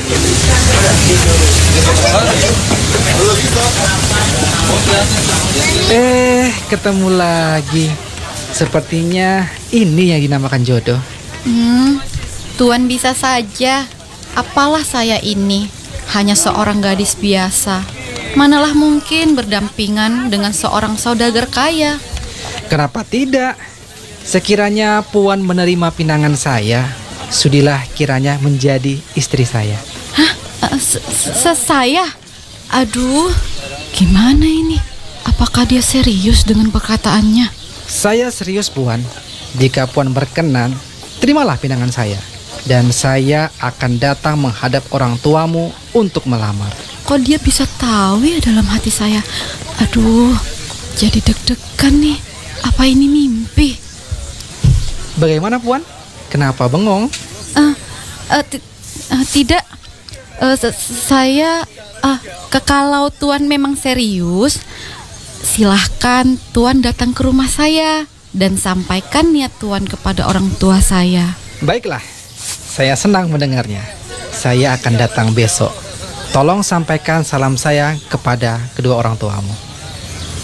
Ketemu lagi. Sepertinya ini yang dinamakan jodoh. Tuan bisa saja. Apalah saya ini, hanya seorang gadis biasa. Manalah mungkin berdampingan dengan seorang saudagar kaya. Kenapa tidak? Sekiranya Puan menerima pinangan saya, sudilah kiranya menjadi istri saya. Hah? Saya? Aduh, gimana ini? Apakah dia serius dengan perkataannya? Saya serius, Puan. Jika Puan berkenan, terimalah pinangan saya. Dan saya akan datang menghadap orang tuamu untuk melamar. Kok dia bisa tahu ya dalam hati saya? Aduh, jadi deg-degan nih. Apa ini mimpi? Bagaimana, Puan? Kenapa bengong? Tidak. Saya kalau Tuan memang serius, silahkan Tuan datang ke rumah saya dan sampaikan niat Tuan kepada orang tua saya. Baiklah, saya senang mendengarnya. Saya akan datang besok. Tolong sampaikan salam saya kepada kedua orang tuamu.